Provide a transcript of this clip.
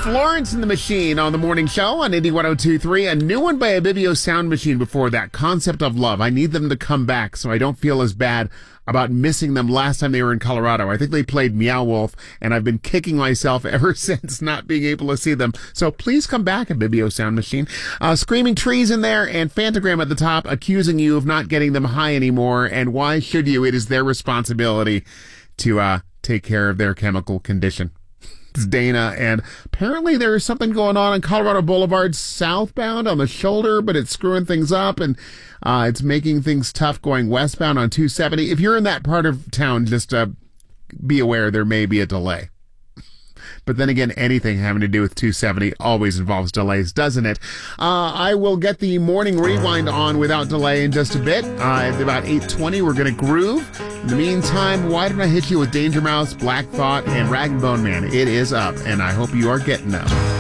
Florence and the Machine on the morning show on Indie 102.3. A new one by Abibio Sound Machine before that, Concept of Love. I need them to come back so I don't feel as bad about missing them last time they were in Colorado. I think they played Meow Wolf, and I've been kicking myself ever since not being able to see them. So please come back, Abibio Sound Machine. Screaming Trees in there, and Fantagram at the top accusing you of not getting them high anymore. And why should you? It is their responsibility to take care of their chemical condition. It's Dana, and apparently there is something going on Colorado Boulevard southbound on the shoulder, but it's screwing things up, and it's making things tough going westbound on 270. If you're in that part of town, just be aware there may be a delay. But then again, anything having to do with 270 always involves delays, doesn't it? I will get the morning rewind on without delay in just a bit. At about 8:20, we're going to groove. In the meantime, why don't I hit you with Danger Mouse, Black Thought, and Rag & Bone Man? It is up, and I hope you are getting up.